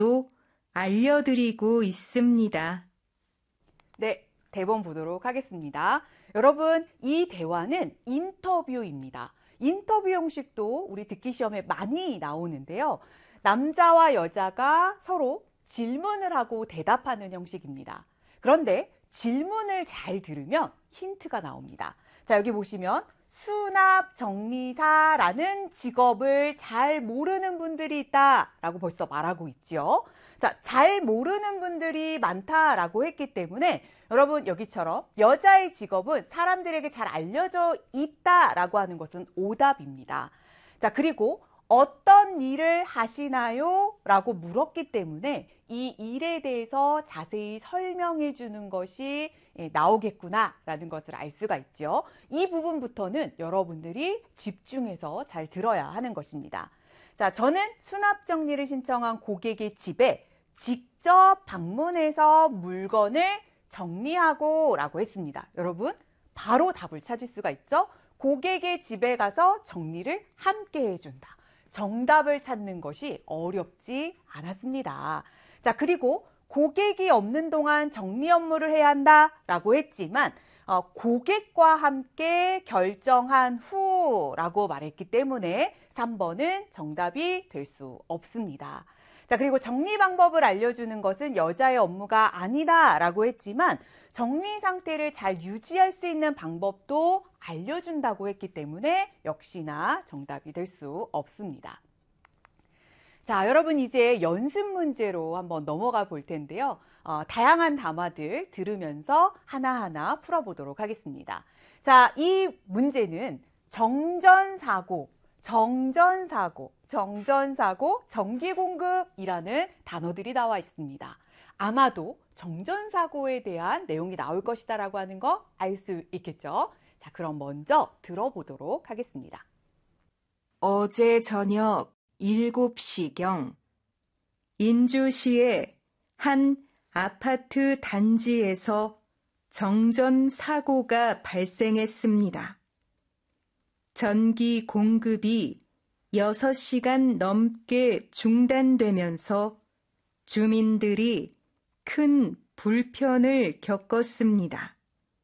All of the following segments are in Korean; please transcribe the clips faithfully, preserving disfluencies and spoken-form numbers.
또 알려드리고 있습니다. 네, 대본 보도록 하겠습니다. 여러분, 이 대화는 인터뷰입니다. 인터뷰 형식도 우리 듣기 시험에 많이 나오는데요. 남자와 여자가 서로 질문을 하고 대답하는 형식입니다. 그런데 질문을 잘 들으면 힌트가 나옵니다. 자, 여기 보시면 수납정리사라는 직업을 잘 모르는 분들이 있다라고 벌써 말하고 있죠. 자, 잘 모르는 분들이 많다라고 했기 때문에 여러분 여기처럼 여자의 직업은 사람들에게 잘 알려져 있다라고 하는 것은 오답입니다. 자, 그리고 어떤 일을 하시나요? 라고 물었기 때문에 이 일에 대해서 자세히 설명해 주는 것이 나오겠구나 라는 것을 알 수가 있죠. 이 부분부터는 여러분들이 집중해서 잘 들어야 하는 것입니다. 자, 저는 수납 정리를 신청한 고객의 집에 직접 방문해서 물건을 정리하고 라고 했습니다. 여러분, 바로 답을 찾을 수가 있죠. 고객의 집에 가서 정리를 함께 해준다. 정답을 찾는 것이 어렵지 않았습니다. 자, 그리고 고객이 없는 동안 정리 업무를 해야 한다라고 했지만 어, 고객과 함께 결정한 후라고 말했기 때문에 삼 번은 정답이 될 수 없습니다. 자, 그리고 정리 방법을 알려주는 것은 여자의 업무가 아니다라고 했지만 정리 상태를 잘 유지할 수 있는 방법도 알려준다고 했기 때문에 역시나 정답이 될 수 없습니다. 자, 여러분 이제 연습 문제로 한번 넘어가 볼 텐데요. 어, 다양한 담화들 들으면서 하나하나 풀어보도록 하겠습니다. 자, 이 문제는 정전사고, 정전사고, 정전사고, 정기공급이라는 단어들이 나와 있습니다. 아마도 정전사고에 대한 내용이 나올 것이다라고 하는 거 알 수 있겠죠? 자, 그럼 먼저 들어보도록 하겠습니다. 어제 저녁 일곱 시경 인주시의 한 아파트 단지에서 정전사고가 발생했습니다. 전기 공급이 여섯 시간 넘게 중단되면서 주민들이 큰 불편을 겪었습니다.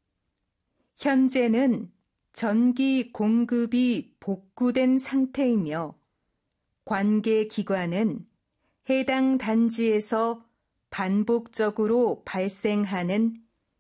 현재는 전기 공급이 복구된 상태이며 관계 기관은 해당 단지에서 반복적으로 발생하는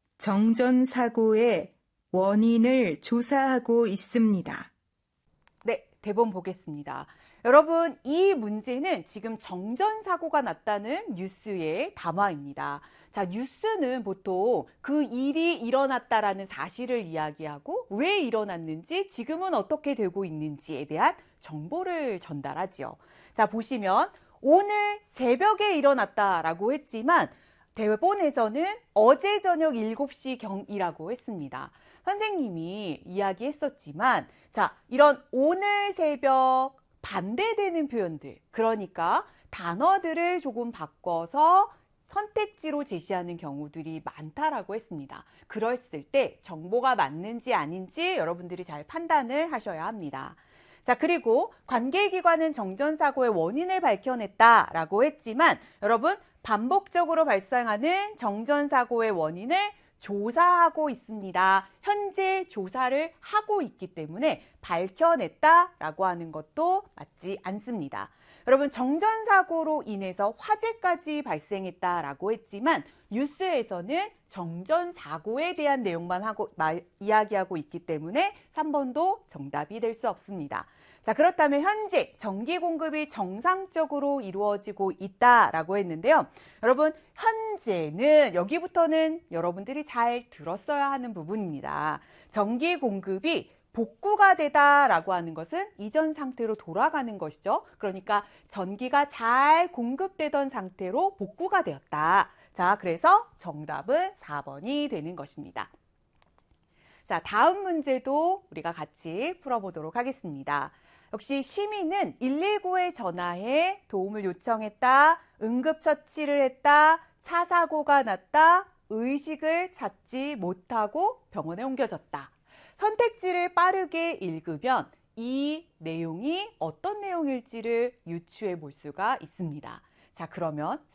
정전사고의 원인을 조사하고 있습니다. 네, 대본 보겠습니다. 여러분, 이 문제는 지금 정전사고가 났다는 뉴스의 담화입니다. 자, 뉴스는 보통 그 일이 일어났다라는 사실을 이야기하고 왜 일어났는지, 지금은 어떻게 되고 있는지에 대한 정보를 전달하지요. 자, 보시면 오늘 새벽에 일어났다라고 했지만 대본에서는 어제 저녁 일곱 시경이라고 했습니다. 선생님이 이야기했었지만, 자, 이런 오늘 새벽 반대되는 표현들, 그러니까 단어들을 조금 바꿔서 선택지로 제시하는 경우들이 많다라고 했습니다. 그랬을 때 정보가 맞는지 아닌지 여러분들이 잘 판단을 하셔야 합니다. 자, 그리고 관계기관은 정전사고의 원인을 밝혀냈다라고 했지만 여러분, 반복적으로 발생하는 정전사고의 원인을 조사하고 있습니다. 현재 조사를 하고 있기 때문에 밝혀냈다라고 하는 것도 맞지 않습니다. 여러분, 정전사고로 인해서 화재까지 발생했다라고 했지만 뉴스에서는 정전사고에 대한 내용만 하고 말, 이야기하고 있기 때문에 삼 번도 정답이 될 수 없습니다. 자, 그렇다면 현재 전기 공급이 정상적으로 이루어지고 있다라고 했는데요. 여러분, 현재는 여기부터는 여러분들이 잘 들었어야 하는 부분입니다. 전기 공급이 복구가 되다라고 하는 것은 이전 상태로 돌아가는 것이죠. 그러니까 전기가 잘 공급되던 상태로 복구가 되었다. 자, 그래서 정답은 사 번이 되는 것입니다. 자, 다음 문제도 우리가 같이 풀어보도록 하겠습니다. 역시 시민은 일일구에 전화해 도움을 요청했다, 응급처치를 했다, 차 사고가 났다, 의식을 찾지 못하고 병원에 옮겨졌다. 선택지를 빠르게 읽으면 이 내용이 어떤 내용일지를 유추해 볼 수가 있습니다. 자, 그러면